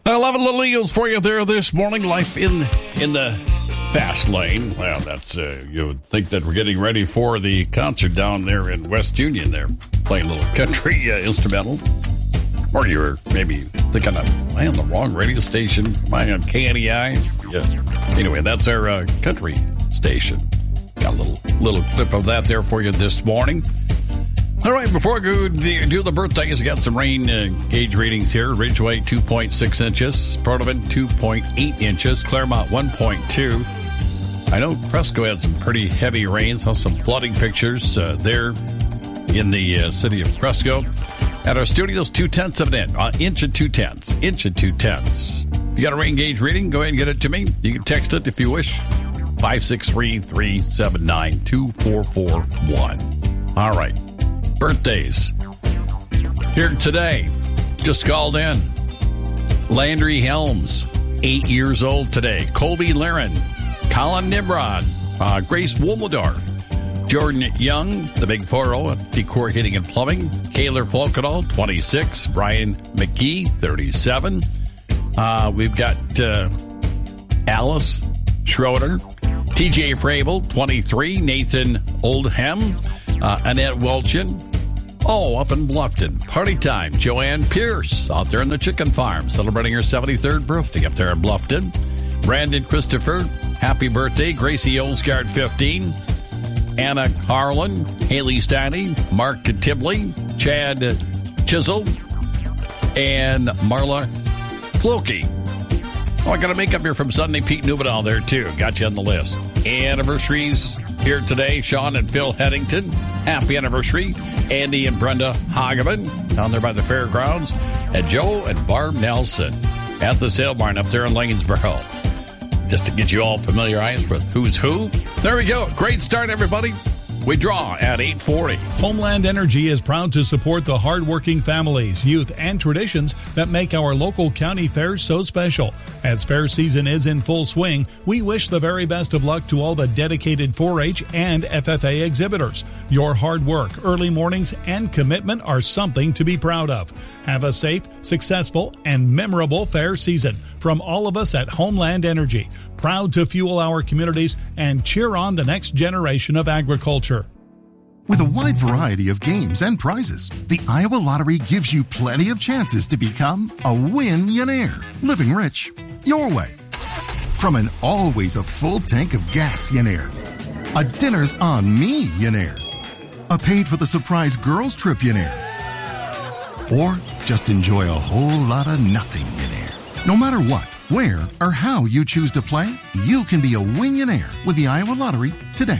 11 little Eagles for you there this morning. Life in the fast lane. Well, that's, you would think that we're getting ready for the concert down there in West Union there. Playing a little country instrumental. Or you're maybe thinking, am I on the wrong radio station? Am I on KNEI? Yeah. Anyway, that's our country station. Got a little clip of that there for you this morning. All right, before we go do the birthdays, I got some rain gauge readings here. Ridgeway, 2.6 inches. Portland, 2.8 inches. Claremont, 1.2. I know Cresco had some pretty heavy rains. Saw some flooding pictures there in the city of Cresco. At our studios, 0.2 of an inch and 0.2. Inch and 0.2. If you got a rain gauge reading, go ahead and get it to me. You can text it if you wish. 563-379-2441. All right. Birthdays. Here today. Just called in. Landry Helms, 8 years old today. Colby Laren. Colin Nimrod. Grace Womildorf. Jordan Young, the big 4-0 at Decor Heating and Plumbing. Kaylor Folkenall, 26. Brian McGee, 37. We've got Alice Schroeder. TJ Frabel, 23. Nathan Oldham. Annette Welchin. Oh, up in Bluffton. Party time. Joanne Pierce out there in the chicken farm celebrating her 73rd birthday up there in Bluffton. Brandon Christopher, happy birthday. Gracie Olsgaard, 15. Anna Harlan, Haley Stanley, Mark Tibley, Chad Chisel, and Marla Clokey. Oh, I got a makeup here from Sunday. Pete Newbadal there, too. Got you on the list. Anniversaries here today. Sean and Phil Headington. Happy anniversary. Andy and Brenda Hageman down there by the fairgrounds. And Joe and Barb Nelson at the sale barn up there in Lanesboro. Just to get you all familiarized with who's who. There we go. Great start, everybody. We draw at 8:40. Homeland Energy is proud to support the hardworking families, youth, and traditions that make our local county fairs so special. As fair season is in full swing, we wish the very best of luck to all the dedicated 4-H and FFA exhibitors. Your hard work, early mornings, and commitment are something to be proud of. Have a safe, successful, and memorable fair season. From all of us at Homeland Energy, proud to fuel our communities and cheer on the next generation of agriculture. With a wide variety of games and prizes, the Iowa Lottery gives you plenty of chances to become a win-yonaire, living rich your way. From an always a full tank of gas-yonaire, a dinner's on me-yonaire, a paid for the surprise girls trip-yonaire, or just enjoy a whole lot of nothing-yonaire. No matter what, where, or how you choose to play, you can be a win-yonaire with the Iowa Lottery today.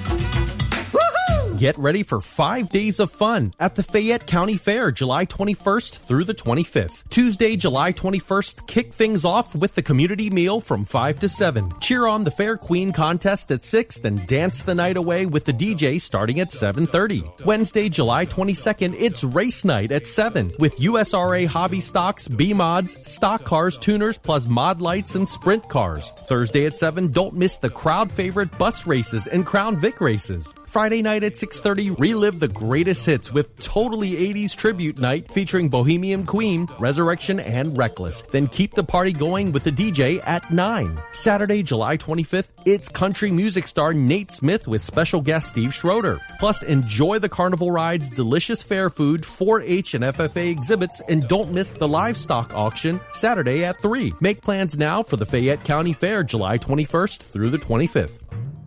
Get ready for 5 days of fun at the Fayette County Fair, July 21st through the 25th. Tuesday, July 21st, kick things off with the community meal from 5 to 7. Cheer on the Fair Queen contest at 6, then dance the night away with the DJ starting at 7:30. Wednesday, July 22nd, it's race night at 7 with USRA hobby stocks, B-mods, stock cars, tuners, plus mod lights and sprint cars. Thursday at 7, don't miss the crowd favorite bus races and Crown Vic races. Friday night at 6:30, relive the greatest hits with Totally 80s Tribute Night featuring Bohemian Queen, Resurrection, and Reckless. Then keep the party going with the DJ at 9. Saturday, July 25th, it's country music star Nate Smith with special guest Steve Schroeder. Plus, enjoy the carnival rides, delicious fair food, 4-H and FFA exhibits, and don't miss the livestock auction Saturday at 3. Make plans now for the Fayette County Fair, July 21st through the 25th.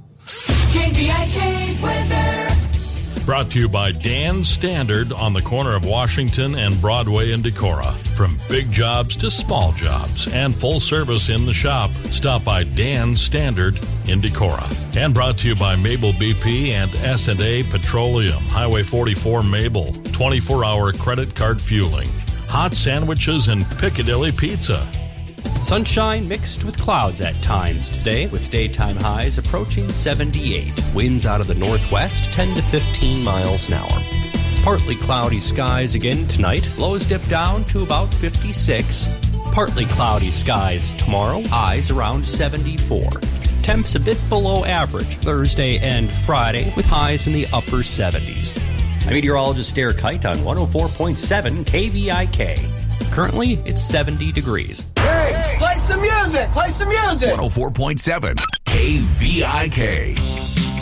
KVIK weather. Brought to you by Dan Standard on the corner of Washington and Broadway in Decorah. From big jobs to small jobs and full service in the shop, stop by Dan Standard in Decorah. And brought to you by Mabel BP and S&A Petroleum, Highway 44 Mabel, 24-hour credit card fueling, hot sandwiches and Piccadilly Pizza. Sunshine mixed with clouds at times today, with daytime highs approaching 78. Winds out of the northwest 10 to 15 miles an hour. Partly cloudy skies again tonight. Lows dip down to about 56. Partly cloudy skies tomorrow. Highs around 74. Temps a bit below average Thursday and Friday, with highs in the upper 70s. I'm meteorologist Derek Height on 104.7 KVIK. Currently, it's 70 degrees. Hey, play some music! Play some music! 104.7 KVIK.